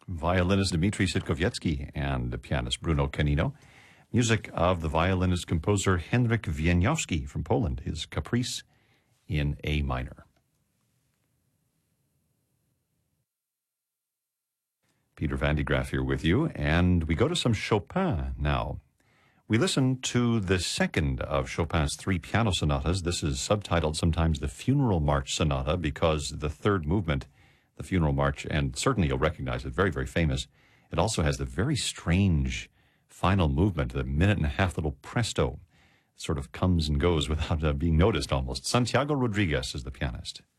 Violinist Dmitri Sitkowiecki and the pianist Bruno Canino. Music of the violinist-composer Henryk Wieniawski from Poland, his Caprice in A minor. Peter Van de Graaff here with you, and we go to some Chopin now. We listen to the second of Chopin's three piano sonatas. This is subtitled sometimes the Funeral March Sonata because the third movement, the Funeral March, and certainly you'll recognize it, very, very famous. It also has the very strange final movement, the minute-and-a-half little presto, sort of comes and goes without being noticed almost. Santiago Rodriguez is the pianist.